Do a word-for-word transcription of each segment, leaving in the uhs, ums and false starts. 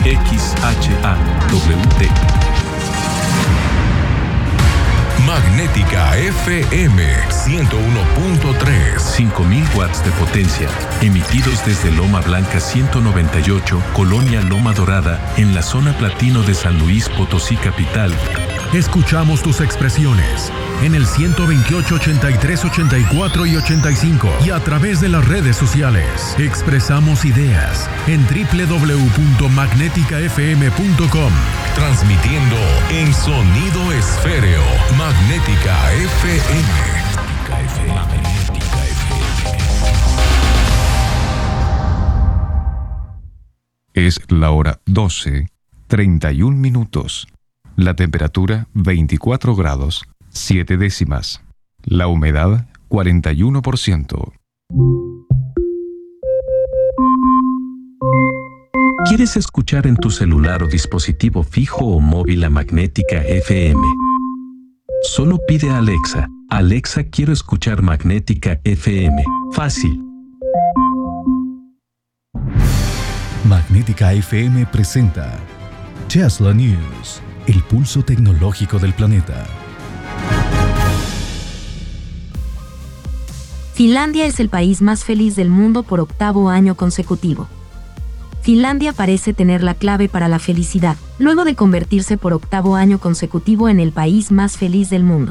X H A W T. Magnética F M ciento uno punto tres. cinco mil watts de potencia, emitidos desde Loma Blanca ciento noventa y ocho, Colonia Loma Dorada, en la zona platino de San Luis Potosí capital. Escuchamos tus expresiones en el ciento veintiocho, ochenta y tres, ochenta y cuatro y ochenta y cinco y a través de las redes sociales. Expresamos ideas en doble u doble u doble u punto magnética f m punto com. Transmitiendo en sonido esféreo. Magnética F M. Magnética F M. Es la hora doce, treinta y un minutos. La temperatura veinticuatro grados, siete décimas. La humedad cuarenta y uno por ciento. ¿Quieres escuchar en tu celular o dispositivo fijo o móvil a Magnética F M? Solo pide a Alexa: Alexa, quiero escuchar Magnética F M. Fácil. Magnética F M presenta Tesla News, el pulso tecnológico del planeta. Finlandia es el país más feliz del mundo por octavo año consecutivo. Finlandia parece tener la clave para la felicidad, luego de convertirse por octavo año consecutivo en el país más feliz del mundo.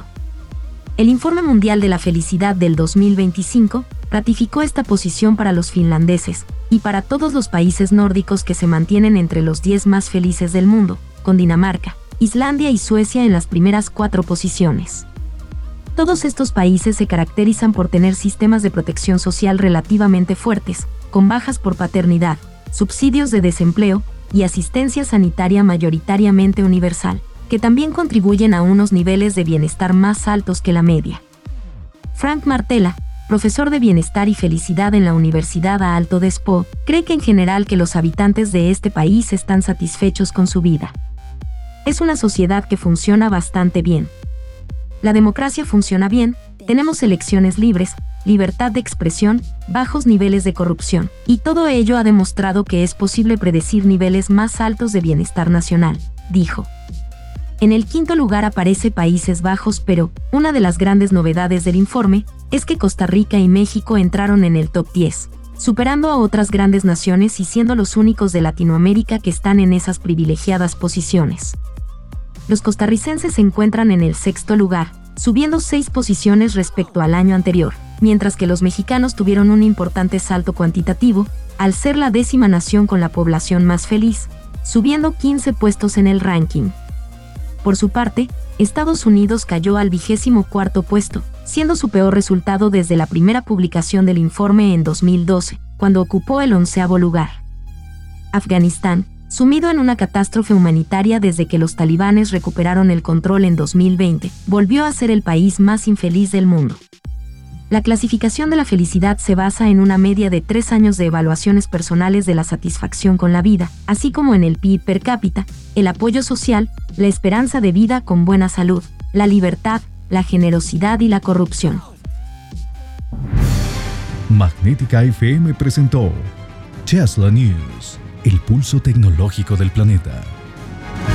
El Informe Mundial de la Felicidad del dos mil veinticinco ratificó esta posición para los finlandeses y para todos los países nórdicos que se mantienen entre los diez más felices del mundo, con Dinamarca, Islandia y Suecia en las primeras cuatro posiciones. Todos estos países se caracterizan por tener sistemas de protección social relativamente fuertes, con bajas por paternidad, subsidios de desempleo y asistencia sanitaria mayoritariamente universal, que también contribuyen a unos niveles de bienestar más altos que la media. Frank Martella, profesor de Bienestar y Felicidad en la Universidad Aalto de Espoo, cree que en general que los habitantes de este país están satisfechos con su vida. Es una sociedad que funciona bastante bien. La democracia funciona bien, tenemos elecciones libres, libertad de expresión, bajos niveles de corrupción, y todo ello ha demostrado que es posible predecir niveles más altos de bienestar nacional, dijo. En el quinto lugar aparece Países Bajos, pero una de las grandes novedades del informe es que Costa Rica y México entraron en el top diez, superando a otras grandes naciones y siendo los únicos de Latinoamérica que están en esas privilegiadas posiciones. Los costarricenses se encuentran en el sexto lugar, subiendo seis posiciones respecto al año anterior, mientras que los mexicanos tuvieron un importante salto cuantitativo, al ser la décima nación con la población más feliz, subiendo quince puestos en el ranking. Por su parte, Estados Unidos cayó al vigésimo cuarto puesto, siendo su peor resultado desde la primera publicación del informe en dos mil doce, cuando ocupó el onceavo lugar. Afganistán, sumido en una catástrofe humanitaria desde que los talibanes recuperaron el control en dos mil veinte, volvió a ser el país más infeliz del mundo. La clasificación de la felicidad se basa en una media de tres años de evaluaciones personales de la satisfacción con la vida, así como en el P I B per cápita, el apoyo social, la esperanza de vida con buena salud, la libertad, la generosidad y la corrupción. Magnética F M presentó Tesla News, el pulso tecnológico del planeta.